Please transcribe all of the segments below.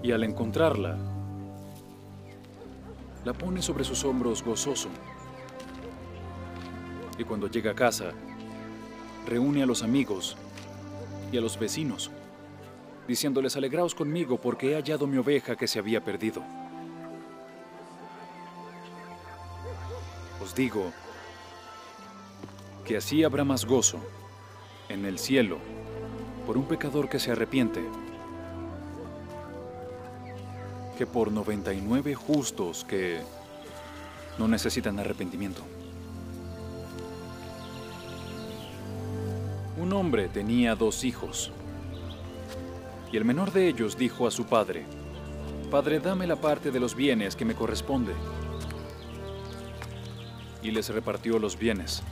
y al encontrarla, la pone sobre sus hombros gozoso. Y cuando llega a casa, reúne a los amigos y a los vecinos, diciéndoles: alegraos conmigo porque he hallado mi oveja que se había perdido. Os digo que así habrá más gozo en el cielo por un pecador que se arrepiente que por 99 justos que no necesitan arrepentimiento. Un hombre tenía 2 hijos, y el menor de ellos dijo a su padre: Padre, dame la parte de los bienes que me corresponde. Y les repartió los bienes.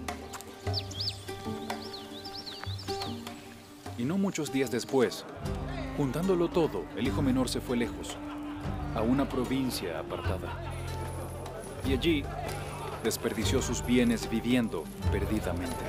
Y no muchos días después, juntándolo todo, el hijo menor se fue lejos, a una provincia apartada. Y allí desperdició sus bienes viviendo perdidamente.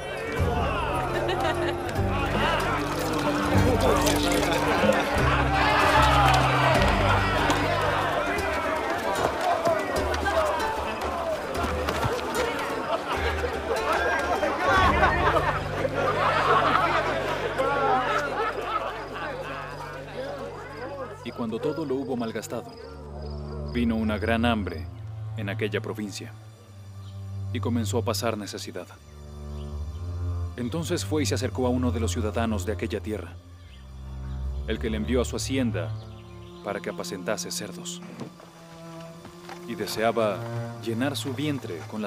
Y cuando todo lo hubo malgastado, vino una gran hambre en aquella provincia y comenzó a pasar necesidad. Entonces fue y se acercó a uno de los ciudadanos de aquella tierra, el que le envió a su hacienda para que apacentase cerdos. Y deseaba llenar su vientre con